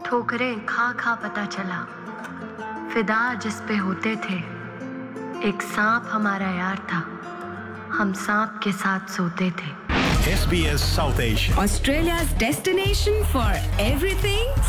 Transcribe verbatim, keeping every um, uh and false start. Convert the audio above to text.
ठोकरें खा खा पता चला, फिदा जिस पे होते थे। एक सांप हमारा यार था, हम सांप के साथ सोते थे। S B S South Asia, Australia's destination for everything